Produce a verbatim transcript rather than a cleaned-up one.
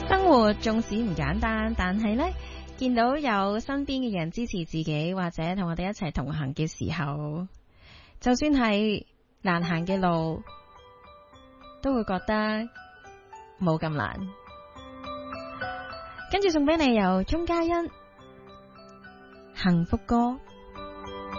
生活縱使唔簡單，但係呢，見到有身邊嘅人支持自己，或者同我哋一齊同行嘅時候，就算係難行嘅路，都會覺得冇咁難。跟住送俾你由鍾嘉欣幸福歌。